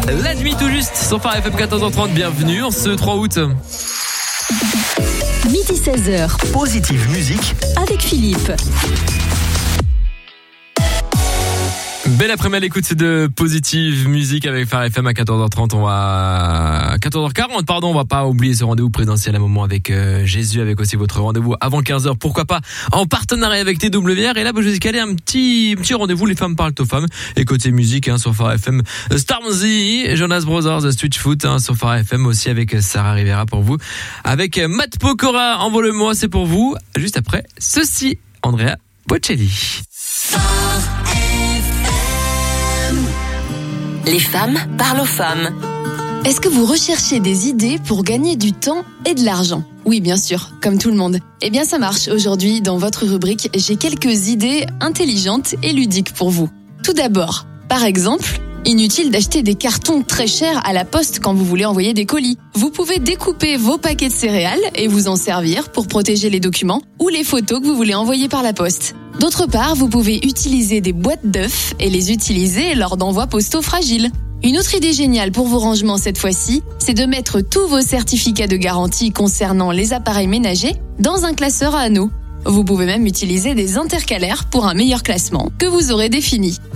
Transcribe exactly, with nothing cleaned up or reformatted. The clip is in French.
La nuit tout juste sur Phare F M quatorze heures trente. Bienvenue en ce trois août. Midi seize heures. Positive musique avec Philippe. Belle après-midi à l'écoute de Positive Musique avec Phare F M à quatorze heures trente. On va quatorze heures quarante, pardon, on va pas oublier ce rendez-vous présidentiel à un moment avec euh, Jésus, avec aussi votre rendez-vous avant quinze heures, pourquoi pas en partenariat avec T W R. Et là, bah, je vais caler un petit petit rendez-vous, les femmes parlent aux femmes. Et côté musique, hein, sur Phare F M, Stormzy, Jonas Brothers, Switchfoot, hein, sur Phare F M aussi avec Sarah Rivera pour vous. Avec Matt Pokora, envole-moi, c'est pour vous. Juste après, ceci, Andrea Bocelli. Les femmes parlent aux femmes. Est-ce que vous recherchez des idées pour gagner du temps et de l'argent ? Oui, bien sûr, comme tout le monde. Eh bien, ça marche. Aujourd'hui, dans votre rubrique, j'ai quelques idées intelligentes et ludiques pour vous. Tout d'abord, par exemple, inutile d'acheter des cartons très chers à la poste quand vous voulez envoyer des colis. Vous pouvez découper vos paquets de céréales et vous en servir pour protéger les documents ou les photos que vous voulez envoyer par la poste. D'autre part, vous pouvez utiliser des boîtes d'œufs et les utiliser lors d'envois postaux fragiles. Une autre idée géniale pour vos rangements cette fois-ci, c'est de mettre tous vos certificats de garantie concernant les appareils ménagers dans un classeur à anneaux. Vous pouvez même utiliser des intercalaires pour un meilleur classement que vous aurez défini.